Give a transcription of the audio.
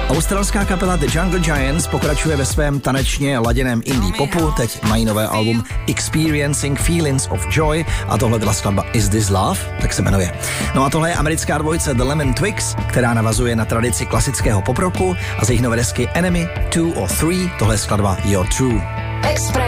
Australská kapela The Jungle Giants pokračuje ve svém tanečně laděném indie popu, teď mají nové album Experiencing Feelings of Joy a tohle byla skladba Is This Love, tak se jmenuje. No a tohle je americká dvojice The Lemon Twigs, která navazuje na tradici klasického poproku a z jejich nové desky Enemy 2 or 3, tohle je skladba You're True. Express.